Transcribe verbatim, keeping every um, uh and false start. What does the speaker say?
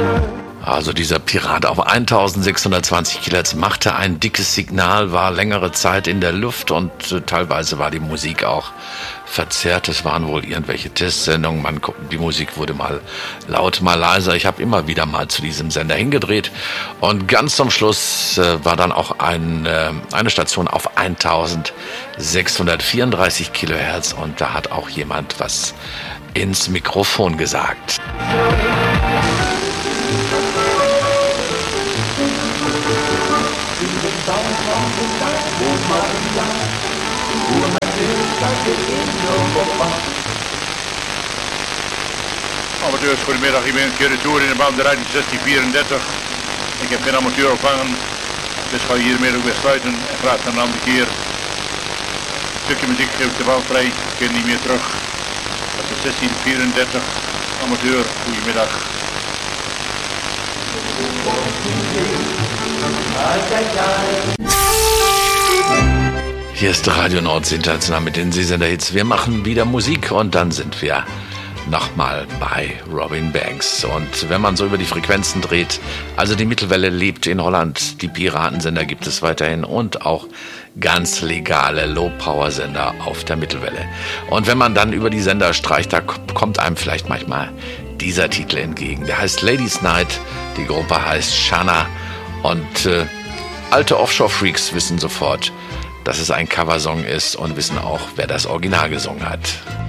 Also dieser Pirat auf eintausendsechshundertzwanzig Kilohertz machte ein dickes Signal, war längere Zeit in der Luft und äh, teilweise war die Musik auch verzerrt. Es waren wohl irgendwelche Testsendungen. Man, die Musik wurde mal laut, mal leiser. Ich habe immer wieder mal zu diesem Sender hingedreht. Und ganz zum Schluss äh, war dann auch ein, äh, eine Station auf eintausendsechshundertvierunddreißig Kilohertz. Und da hat auch jemand was ins Mikrofon gesagt. Amateurs, goedemiddag. Ik ben Gerrit Toer in de band de Rijden zestien vierendertig. Ik heb geen amateur opvangen, dus ga hiermee ook weer sluiten en graag een andere keer. Een stukje muziek geef ik de bal vrij, ik ken niet meer terug. Dat is zestien vierendertig, amateur, goedemiddag. Hier ist Radio Nordsee International mit den Seesender-Hits. Wir machen wieder Musik und dann sind wir nochmal bei Robin Banks. Und wenn man so über die Frequenzen dreht, also die Mittelwelle lebt in Holland, die Piratensender gibt es weiterhin und auch ganz legale Low-Power-Sender auf der Mittelwelle. Und wenn man dann über die Sender streicht, da kommt einem vielleicht manchmal dieser Titel entgegen. Der heißt Ladies Night, die Gruppe heißt Shana und äh, alte Offshore-Freaks wissen sofort, dass es ein Coversong ist und wissen auch, wer das Original gesungen hat.